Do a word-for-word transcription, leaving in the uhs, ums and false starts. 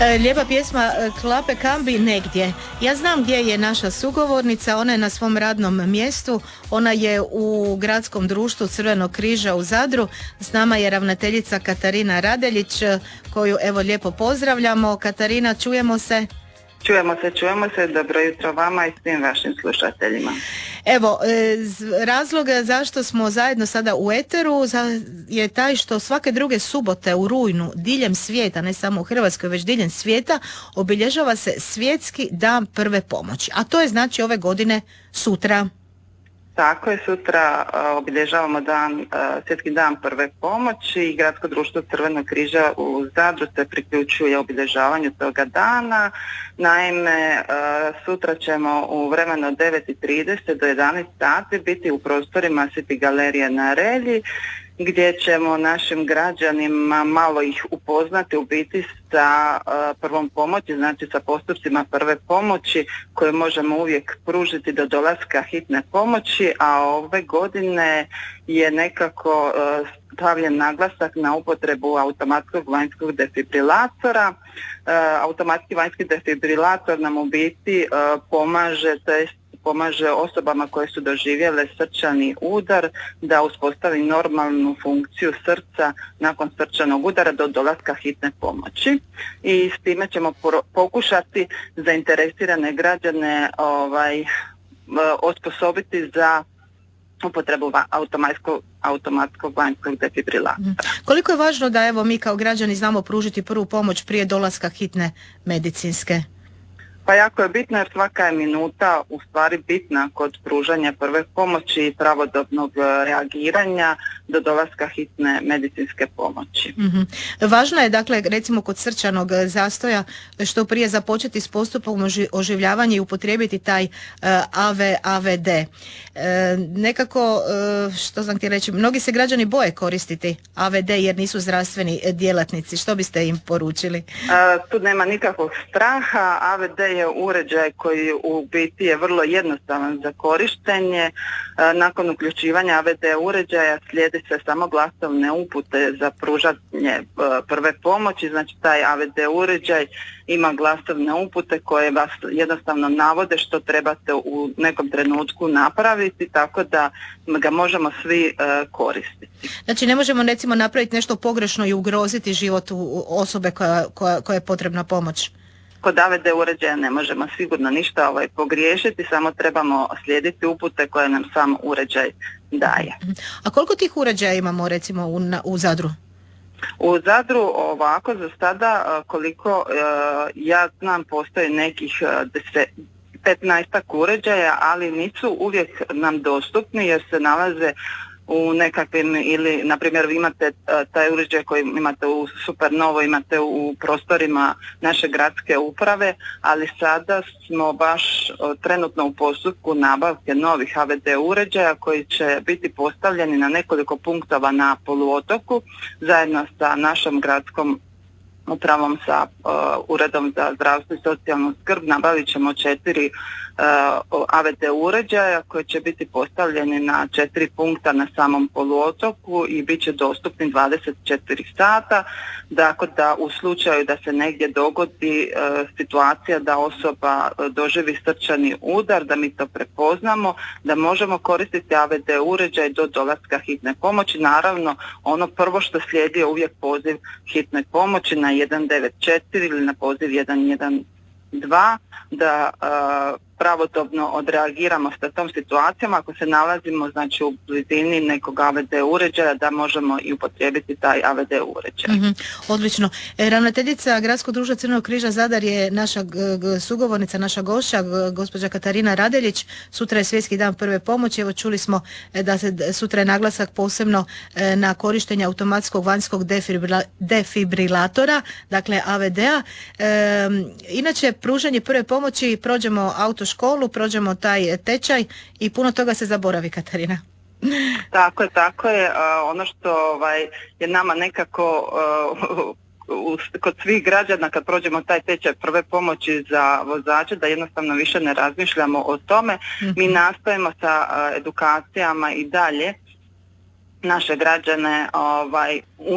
E, lijepa pjesma Klape Kambi Negdje. Ja znam gdje je naša sugovornica, ona je na svom radnom mjestu, ona je u gradskom društvu Crvenog križa u Zadru. S nama je ravnateljica Katarina Radeljić, koju evo lijepo pozdravljamo. Katarina, čujemo se? Čujemo se, čujemo se. Dobro jutro vama i svim vašim slušateljima. Evo, razlog zašto smo zajedno sada u eteru je taj što svake druge subote u rujnu diljem svijeta, ne samo u Hrvatskoj, već diljem svijeta, obilježava se Svjetski dan prve pomoći. A to je znači ove godine sutra. Tako je, sutra uh, obilježavamo dan, uh, Svjetski dan prve pomoći i Gradsko društvo Crvenog križa u Zadru se priključuje obilježavanju toga dana. Naime, uh, sutra ćemo u vremenu od devet i trideset do jedanaest sati biti u prostorima City galerije na Relji, gdje ćemo našim građanima malo ih upoznati u biti sa uh, prvom pomoći, znači sa postupcima prve pomoći koje možemo uvijek pružiti do dolaska hitne pomoći, a ove godine je nekako uh, stavljen naglasak na upotrebu automatskog vanjskog defibrilatora. Uh, automatski vanjski defibrilator nam u biti uh, pomaže, to jest pomaže osobama koje su doživjele srčani udar da uspostavi normalnu funkciju srca nakon srčanog udara do dolaska hitne pomoći. I s time ćemo pokušati zainteresirane građane ovaj, osposobiti za upotrebu automatskog, automatskog vanjskog defibrilatora. Koliko je važno da evo mi kao građani znamo pružiti prvu pomoć prije dolaska hitne medicinske? Pa jako je bitno jer svaka je minuta u stvari bitna kod pružanja prve pomoći i pravodobnog reagiranja do dolaska hitne medicinske pomoći. Mm-hmm. Važno je dakle recimo kod srčanog zastoja što prije započeti s postupom oživljavanja i upotrijebiti taj uh, A V A V D. Uh, nekako, uh, što sam htjela reći, mnogi se građani boje koristiti A V D jer nisu zdravstveni djelatnici. Što biste im poručili? Uh, tu nema nikakvog straha. A V D je uređaj koji u biti je vrlo jednostavan za korištenje. Nakon uključivanja A V D uređaja slijedi se samo glasovne upute za pružanje prve pomoći, znači taj A V D uređaj ima glasovne upute koje vas jednostavno navode što trebate u nekom trenutku napraviti, tako da ga možemo svi koristiti. Znači ne možemo recimo napraviti nešto pogrešno i ugroziti život osobe koja, koja, koja je potrebna pomoć? Kod A V D uređaja ne možemo sigurno ništa ovaj, pogriješiti, samo trebamo slijediti upute koje nam sam uređaj daje. A koliko tih uređaja imamo recimo u, u Zadru? U Zadru ovako za sada koliko uh, ja znam postoji nekih petnaestak uređaja, ali nisu uvijek nam dostupni jer se nalaze u nekakvim ili, na primjer, vi imate uh, taj uređaj koji imate u Supernovo, imate u prostorima naše gradske uprave, ali sada smo baš uh, trenutno u postupku nabavke novih A V D uređaja koji će biti postavljeni na nekoliko punktova na poluotoku zajedno sa našom gradskom upravom, sa uh, Uredom za zdravstvo i socijalnu skrb. Nabavit ćemo četiri uh, A V D uređaja koji će biti postavljeni na četiri punkta na samom poluotoku i bit će dostupni dvadeset četiri sata, dakle da u slučaju da se negdje dogodi uh, situacija da osoba uh, doživi srčani udar, da mi to prepoznamo, da možemo koristiti A V D uređaj do dolaska hitne pomoći. Naravno, ono prvo što slijedi je uvijek poziv hitne pomoći na jedan devet četiri ili na poziv jedan jedan dva da uh, pravodobno odreagiramo sa tom situacijom. Ako se nalazimo znači u blizini nekog A V D uređaja da možemo i upotrijebiti taj A V D uređaj. Mm-hmm. Odlično. E, ravnateljica Gradskog društva Crvenog križa Zadar je naša g- g- sugovornica, naša gošća, g- gospođa Katarina Radeljić. Sutra je Svjetski dan prve pomoći. Evo čuli smo e, da se sutra je naglasak posebno e, na korištenje automatskog vanjskog defibrila- defibrilatora, dakle A V D-a. E, inače, pružanje prve pomoći, prođemo autoškolu, prođemo taj tečaj i puno toga se zaboravi, Katarina. Tako je, tako je. Uh, ono što ovaj, je nama nekako uh, kod svih građana kad prođemo taj tečaj prve pomoći za vozače, da jednostavno više ne razmišljamo o tome. Mm-hmm. Mi nastojimo sa uh, edukacijama i dalje naše građane ovaj,